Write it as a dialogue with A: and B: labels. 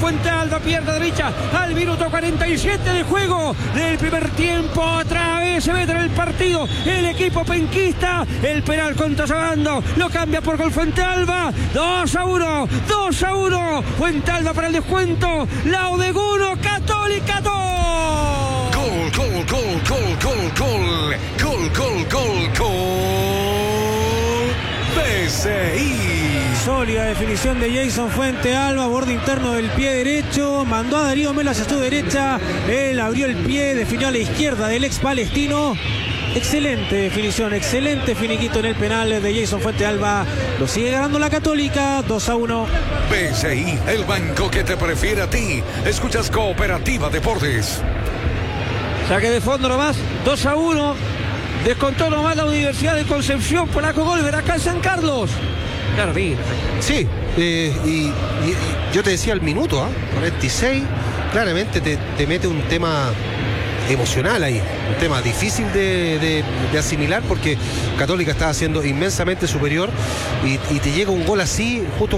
A: Fuente Alba, pierna derecha al minuto 47 de juego del primer tiempo. Otra vez se mete en el partido el equipo penquista. El penal contra Sabando lo cambia por gol Fuente Alba. 2-1, 2-1. Fuente Alba para el descuento. Laudeguno, Católica 2.
B: Gol, gol, gol, gol, gol, gol. Gol, gol, gol, gol. PSI.
C: Sólida definición de Jason Fuente Alba, borde interno del pie derecho, mandó a Darío Melo hacia su derecha, él abrió el pie, definió a la izquierda del ex palestino. Excelente definición, excelente finiquito en el penal de Jason Fuente Alba. Lo sigue ganando la Católica, 2-1.
B: PSI, el banco que te prefiere a ti. Escuchas Cooperativa Deportes.
A: Saque de fondo nomás, 2-1. Descontó nomás la Universidad de Concepción, Polaco Golver, acá en San Carlos. Claro, mira.
D: Sí, y yo te decía al minuto, 46, claramente te mete un tema emocional ahí, un tema difícil de asimilar, porque Católica estaba siendo inmensamente superior y te llega un gol así, justo